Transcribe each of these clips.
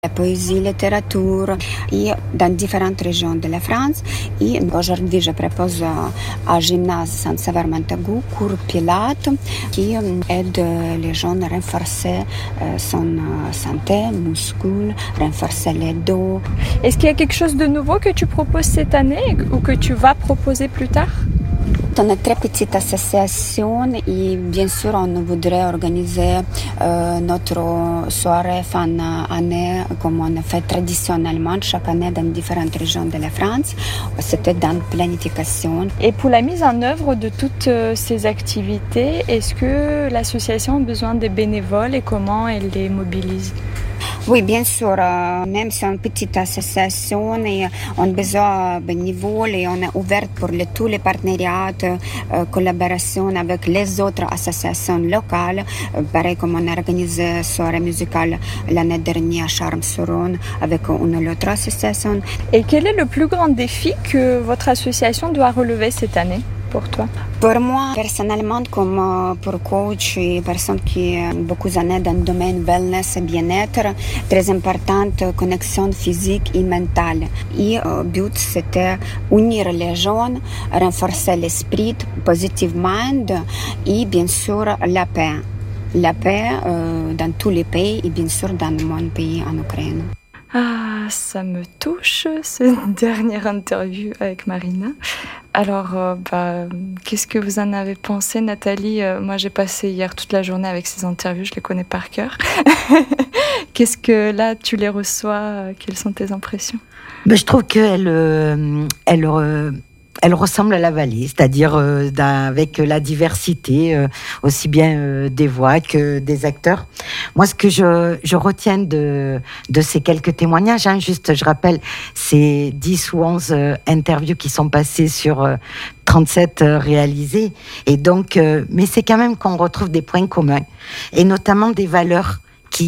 la poésie, littérature, et dans différentes régions de la France. Et aujourd'hui, je propose à Gymnase Saint-Sever-Montaigu cours Pilates qui aide les jeunes à renforcer son santé, muscles, renforcer les dos. Est-ce qu'il y a quelque chose de nouveau que tu proposes cette année ou que tu vas proposer plus tard? On est une très petite association et bien sûr on voudrait organiser notre soirée fin année comme on a fait traditionnellement chaque année dans différentes régions de la France. C'était dans planification. Et pour la mise en œuvre de toutes ces activités, est-ce que l'association a besoin de bénévoles et comment elle les mobilise? Oui, bien sûr, même si c'est une petite association, et on a besoin de bénévoles et on est ouvert pour tous les partenariats, collaboration avec les autres associations locales, pareil comme on a organisé une soirée musicale l'année dernière à Charmes-sur-Rhône avec une autre association. Et quel est le plus grand défi que votre association doit relever cette année pour toi? Pour moi, personnellement, comme pour coach et personne qui a beaucoup d'années dans le domaine wellness et bien-être, très importante connexion physique et mentale. Et le but, c'était unir les jeunes, renforcer l'esprit, positive mind et bien sûr la paix. La paix dans tous les pays et bien sûr dans mon pays en Ukraine. Ah, ça me touche, cette dernière interview avec Marina. Alors, qu'est-ce que vous en avez pensé, Nathalie? Moi, j'ai passé hier toute la journée avec ces interviews, je les connais par cœur. Qu'est-ce que là, tu les reçois? Quelles sont tes impressions? Je trouve elle ressemble à la vallée, c'est-à-dire avec la diversité, aussi bien des voix que des acteurs. Moi, ce que je retiens de ces quelques témoignages, juste, je rappelle, c'est 10 ou 11 interviews qui sont passées sur 37 réalisées. Et donc, mais c'est quand même qu'on retrouve des points communs, et notamment des valeurs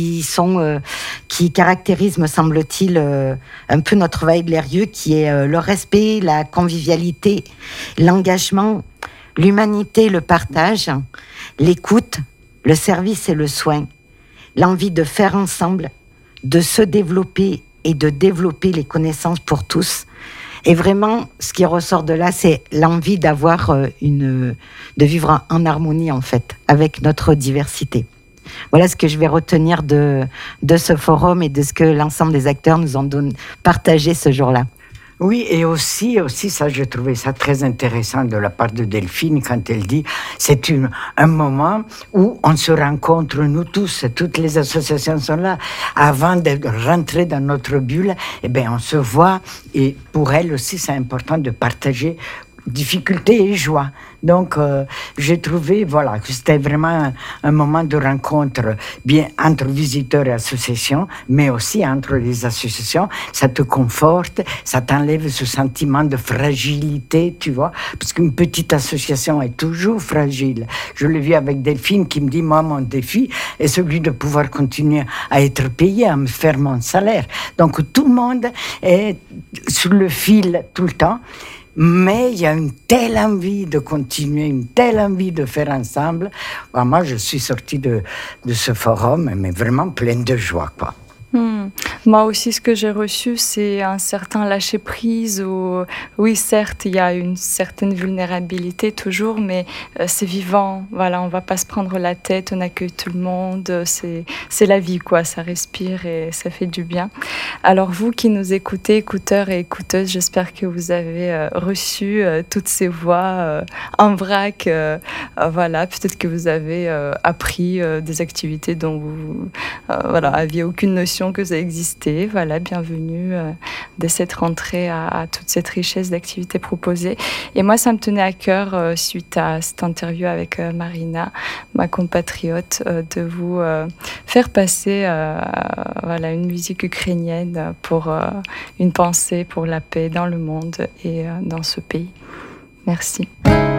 qui caractérise, me semble-t-il, un peu notre Vallée de l'Eyrieux, qui est le respect, la convivialité, l'engagement, l'humanité, le partage, l'écoute, le service et le soin, l'envie de faire ensemble, de se développer et de développer les connaissances pour tous. Et vraiment, ce qui ressort de là, c'est l'envie de vivre en harmonie, en fait, avec notre diversité. Voilà ce que je vais retenir de ce forum et de ce que l'ensemble des acteurs nous ont partagé ce jour-là. Oui, et aussi ça, j'ai trouvé ça très intéressant de la part de Delphine quand elle dit c'est un moment où on se rencontre, nous tous, toutes les associations sont là. Avant de rentrer dans notre bulle, on se voit, et pour elle aussi, c'est important de partager difficultés et joie. Donc, j'ai trouvé que c'était vraiment un moment de rencontre bien entre visiteurs et associations, mais aussi entre les associations. Ça te conforte, ça t'enlève ce sentiment de fragilité, tu vois, parce qu'une petite association est toujours fragile. Je le vis avec Delphine qui me dit, moi, mon défi est celui de pouvoir continuer à être payé, à me faire mon salaire. Donc, tout le monde est sur le fil tout le temps. Mais il y a une telle envie de continuer, une telle envie de faire ensemble. Moi, je suis sortie de ce forum, mais vraiment pleine de joie, quoi. Moi aussi, ce que j'ai reçu, c'est un certain lâcher-prise où, oui, certes, il y a une certaine vulnérabilité toujours, mais c'est vivant. Voilà, on ne va pas se prendre la tête, on accueille tout le monde. C'est la vie, quoi. Ça respire et ça fait du bien. Alors, vous qui nous écoutez, écouteurs et écouteuses, j'espère que vous avez reçu toutes ces voix en vrac. Voilà, peut-être que vous avez appris des activités dont vous aviez aucune notion que ça existait. Voilà, bienvenue dès cette rentrée à toute cette richesse d'activités proposées. Et moi, ça me tenait à cœur, suite à cette interview avec Marina, ma compatriote, de vous faire passer une musique ukrainienne pour une pensée pour la paix dans le monde et dans ce pays. Merci.